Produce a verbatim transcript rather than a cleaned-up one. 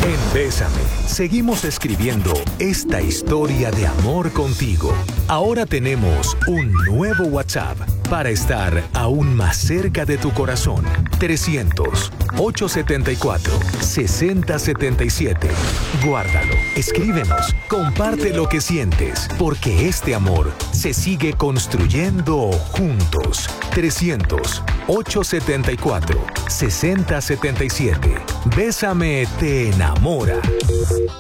En Bésame, seguimos escribiendo esta historia de amor contigo. Ahora tenemos un nuevo WhatsApp para estar aún más cerca de tu corazón. trescientos, ochocientos setenta y cuatro, sesenta setenta y siete. Guárdalo, escríbenos, comparte lo que sientes, porque este amor se sigue construyendo juntos. trescientos, ochocientos setenta y cuatro, sesenta setenta y siete. Bésame te enamora.